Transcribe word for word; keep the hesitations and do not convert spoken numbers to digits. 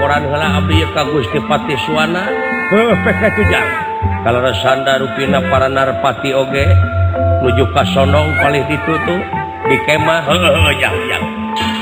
laporan heula abdi ka Gusti Patiswana. Heuh peka tujang. Kalau rasanda rupina para narpati oge nuju ka Sondong palih ditutu di kemah heuh jang jang.